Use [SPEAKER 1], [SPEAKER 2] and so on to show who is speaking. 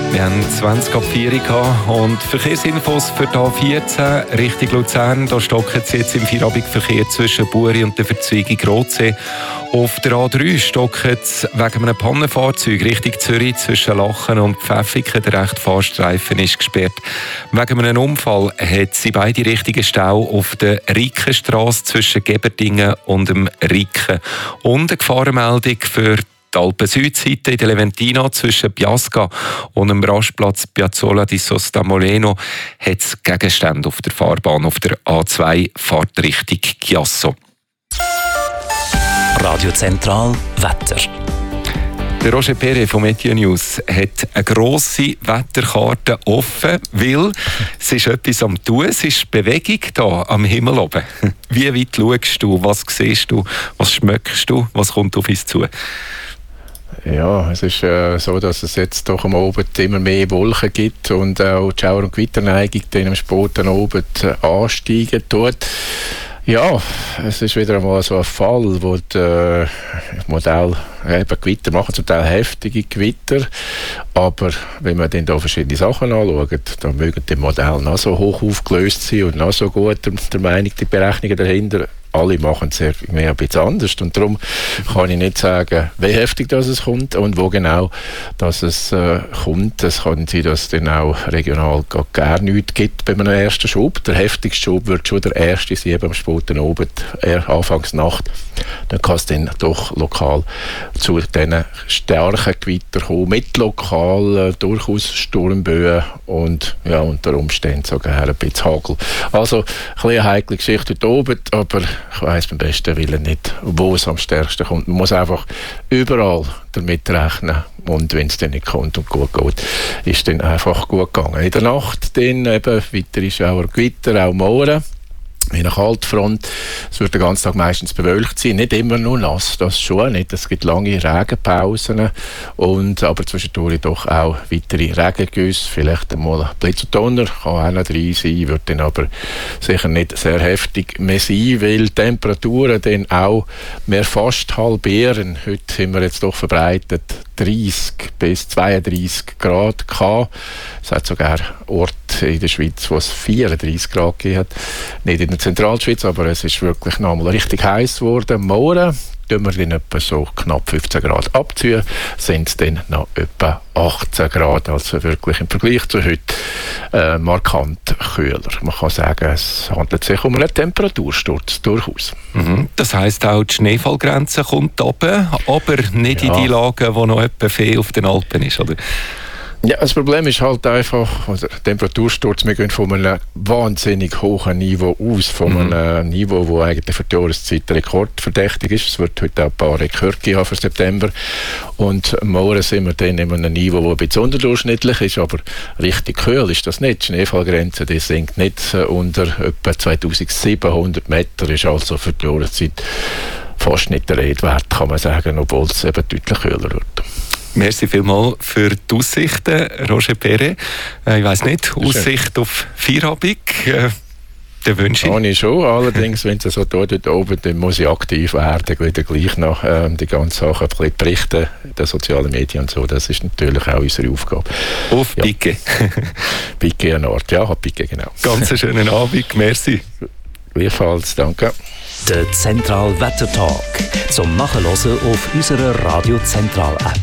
[SPEAKER 1] Wir haben 20 ab 4 gehabt und Verkehrsinfos für die A14 Richtung Luzern. Da stocken sie jetzt im Feierabendverkehr zwischen Buri und der Verzweigung Rotsee. Auf der A3 stocken sie wegen einem Pannenfahrzeug Richtung Zürich zwischen Lachen und Pfäffiken. Der rechte Fahrstreifen ist gesperrt. Wegen einem Unfall hat sie beide Richtungen Stau auf der Rikenstrasse zwischen Geberdingen und dem Riken. Und eine Gefahrenmeldung für die Alpen-Südseite in der Leventina zwischen Biasca und dem Rastplatz Piazzola di Sostamoleno hat es Gegenstände auf der Fahrbahn auf der A2 Fahrtrichtung Chiasso.
[SPEAKER 2] Radio Zentral Wetter.
[SPEAKER 1] Der Roger Perret von Meteo News hat eine grosse Wetterkarte offen, weil es ist etwas am Tun, es ist Bewegung da am Himmel oben. Wie weit schaust du, was siehst du, was schmeckst du, was kommt auf uns zu?
[SPEAKER 3] Ja, es ist so, dass es jetzt doch am Abend immer mehr Wolken gibt und auch die Schauer- und Gewitterneigung dann am späten Abend ansteigen tut. Ja, es ist wieder einmal so ein Fall, wo die Modelle eben Gewitter machen, zum Teil heftige Gewitter. Aber wenn man dann da verschiedene Sachen anschaut, dann mögen die Modelle noch so hoch aufgelöst sein und noch so gut der Meinung, die Berechnungen dahinter. Alle machen es ein bisschen anders und darum kann ich nicht sagen, wie heftig das es kommt und wo genau dass es kommt. Es kann sein, dass es dann auch regional gar nichts gibt bei einem ersten Schub. Der heftigste Schub wird schon der erste sein, am späten Abend, anfangs Nacht. Dann kann es dann doch lokal zu diesen starken Gewittern kommen, mit lokal durchaus Sturmböen und ja, unter Umständen sogar ein bisschen Hagel. Also ein bisschen eine heikle Geschichte heute Abend, aber ich weiss beim besten Willen nicht, wo es am stärksten kommt. Man muss einfach überall damit rechnen. Und wenn es dann nicht kommt und gut geht, ist dann einfach gut gegangen. In der Nacht dann eben weitere Schauer, Gewitter, auch Mohren. In einer Kaltfront. Es wird den ganzen Tag meistens bewölkt sein. Nicht immer nur nass, das schon nicht. Es gibt lange Regenpausen. Aber zwischendurch doch auch weitere Regengüsse. Vielleicht einmal ein Blitz und Donner. Kann auch noch drin sein. Wird dann aber sicher nicht sehr heftig mehr sein, weil die Temperaturen dann auch mehr fast halbieren. Heute sind wir jetzt doch verbreitet 30 bis 32 Grad gehabt. Es hat sogar Orte in der Schweiz, wo es 34 Grad gegeben hat. Nicht in der Zentralschweiz, aber es ist wirklich noch mal richtig heiß geworden. Morgen tun wir dann etwa so knapp 15 Grad abziehen, sind es dann noch etwa 18 Grad, also wirklich im Vergleich zu heute markant kühler. Man kann sagen, es handelt sich um einen Temperatursturz durchaus.
[SPEAKER 1] Das heisst auch, die Schneefallgrenze kommt oben, aber nicht in die Lagen, wo noch etwa viel auf den Alpen ist, oder?
[SPEAKER 3] Ja, das Problem ist halt einfach, also Temperatursturz, wir gehen von einem wahnsinnig hohen Niveau aus, von einem Niveau, das eigentlich für die Jahreszeit rekordverdächtig ist. Es wird heute auch ein paar Rekorde haben für September. Und morgen sind wir dann in einem Niveau, das ein bisschen unterdurchschnittlich ist, aber richtig kühl ist das nicht. Die Schneefallgrenze, die sinkt nicht unter etwa 2700 Meter, ist also für die Jahreszeit fast nicht der Rede wert, kann man sagen, obwohl es eben deutlich kühler wird.
[SPEAKER 1] Merci vielmals für die Aussichten, Roger Perret. Ich weiss nicht, Aussicht auf Feierabend, den wünsche ich.
[SPEAKER 3] Ich schon, allerdings, wenn es so tut heute oben, dann muss ich aktiv werden, wieder gleich noch die ganzen Sachen ein bisschen berichten, den sozialen Medien und so, das ist natürlich auch unsere Aufgabe.
[SPEAKER 1] Auf Piquet.
[SPEAKER 3] Piquet an Ort, ja, Piquet, genau.
[SPEAKER 1] Ganz einen schönen Abend, merci.
[SPEAKER 3] Gleichfalls, danke.
[SPEAKER 2] Der Zentral Wetter Talk zum Nachhören auf unserer Radio Zentral App.